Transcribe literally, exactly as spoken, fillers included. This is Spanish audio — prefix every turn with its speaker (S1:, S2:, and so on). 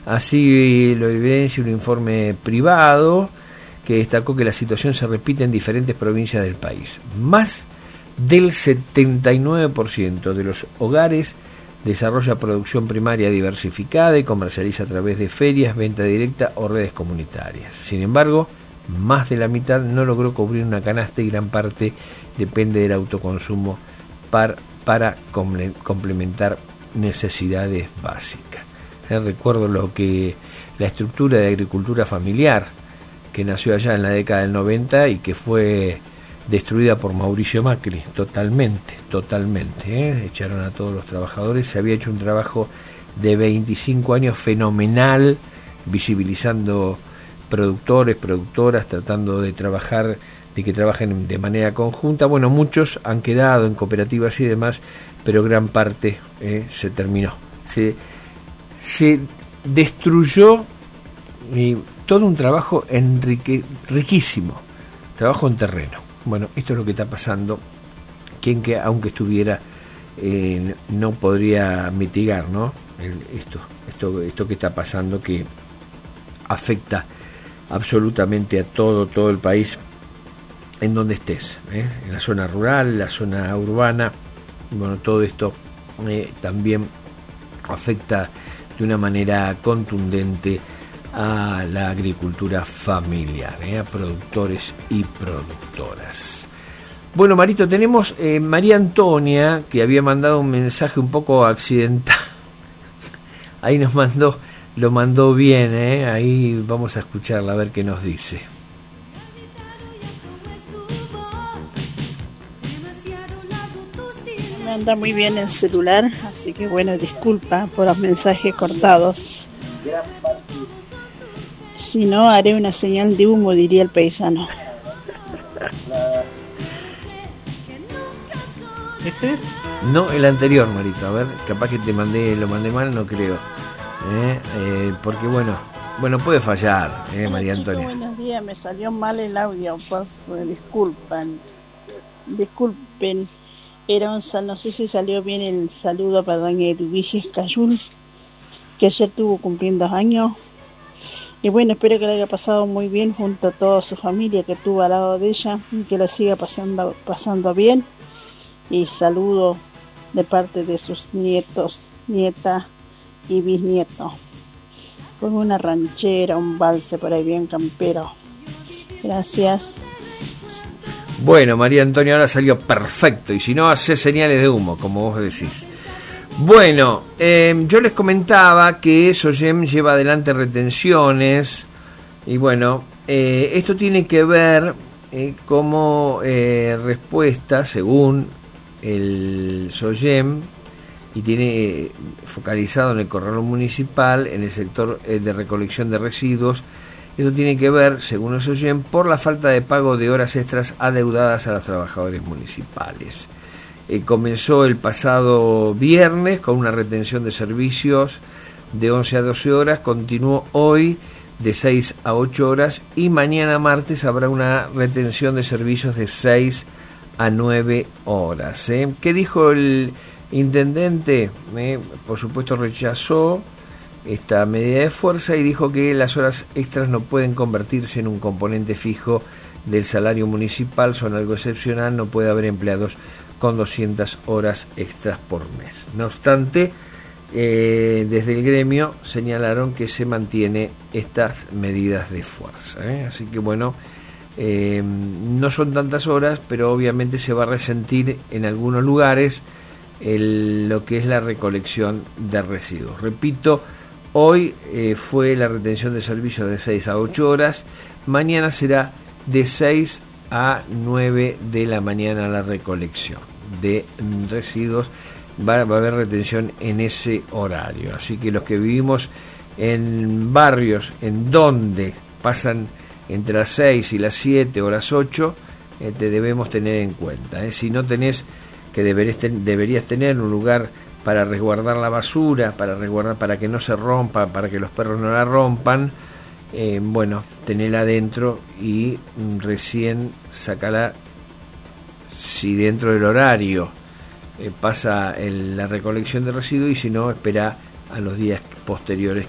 S1: Así lo evidencia un informe privado que destacó que la situación se repite en diferentes provincias del país. Más del setenta y nueve por ciento de los hogares desarrolla producción primaria diversificada y comercializa a través de ferias, venta directa o redes comunitarias. Sin embargo, más de la mitad no logró cubrir una canasta y gran parte depende del autoconsumo para, para complementar necesidades básicas. Eh, recuerdo lo que la estructura de agricultura familiar que nació allá en la década del noventa y que fue destruida por Mauricio Macri, totalmente, totalmente, ¿eh? Echaron a todos los trabajadores, se había hecho un trabajo de veinticinco años fenomenal, visibilizando productores, productoras, tratando de trabajar, de que trabajen de manera conjunta. Bueno, muchos han quedado en cooperativas y demás, pero gran parte eh, se terminó. Se, se destruyó eh, todo un trabajo enrique, riquísimo, trabajo en terreno. Bueno, esto es lo que está pasando. Quien que, aunque estuviera, eh, no podría mitigar, ¿no? El, esto, esto, esto que está pasando, que afecta absolutamente a todo, todo el país, en donde estés, ¿eh? En la zona rural, la zona urbana. Bueno, todo esto eh, también afecta de una manera contundente a la agricultura familiar, ¿eh? A productores y productoras. Bueno, Marito, tenemos eh, María Antonia, que había mandado un mensaje un poco accidental. Ahí nos mandó, lo mandó bien, ¿eh? Ahí vamos a escucharla a ver qué nos dice.
S2: Me anda muy bien el celular, así que bueno, disculpa por los mensajes cortados. Si no, haré una señal de humo, diría el paisano.
S3: ¿Ese es?
S1: No, el anterior, Marito. A ver, capaz que te mandé, lo mandé mal, no creo. ¿Eh? Eh, porque bueno, bueno, puede fallar, ¿eh, María Antonia?
S2: Chicos, buenos días, me salió mal el audio, por favor, disculpen. Disculpen. Era un sal, no sé si salió bien el saludo para doña Eduviges Cayul, que ayer tuvo cumpliendo años. Y bueno, espero que le haya pasado muy bien junto a toda su familia que tuvo al lado de ella, y que lo siga pasando, pasando bien. Y saludo de parte de sus nietos, nieta y bisnietos. Con una ranchera, un valse por ahí bien campero. Gracias.
S1: Bueno, María Antonia, ahora salió perfecto. Y si no, hace señales de humo, como vos decís. Bueno, eh, yo les comentaba que SOGEM lleva adelante retenciones y bueno, eh, esto tiene que ver eh, como eh, respuesta, según el SOGEM, y tiene eh, focalizado en el corralón municipal, en el sector eh, de recolección de residuos. Esto tiene que ver, según el SOGEM, por la falta de pago de horas extras adeudadas a los trabajadores municipales. Eh, comenzó el pasado viernes con una retención de servicios de once a doce horas, continuó hoy de seis a ocho horas y mañana martes habrá una retención de servicios de seis a nueve horas. ¿eh? ¿Qué dijo el intendente? Eh, por supuesto rechazó esta medida de fuerza y dijo que las horas extras no pueden convertirse en un componente fijo del salario municipal, son algo excepcional, no puede haber empleados con doscientas horas extras por mes. No obstante, eh, desde el gremio señalaron que se mantiene estas medidas de fuerza. ¿eh? Así que bueno, eh, no son tantas horas, pero obviamente se va a resentir en algunos lugares el, lo que es la recolección de residuos. Repito, hoy eh, fue la retención de servicios de seis a ocho horas, mañana será de seis a nueve de la mañana la recolección de residuos. Va, va a haber retención en ese horario, así que los que vivimos en barrios en donde pasan entre las seis y las siete o las ocho, eh, te debemos tener en cuenta. ¿eh? Si no tenés, que deberías, ten, deberías tener un lugar para resguardar la basura, para resguardar, para que no se rompa, para que los perros no la rompan, eh, bueno, tenela adentro y mm, recién sacala si dentro del horario eh, pasa el, la recolección de residuos, y si no, espera a los días posteriores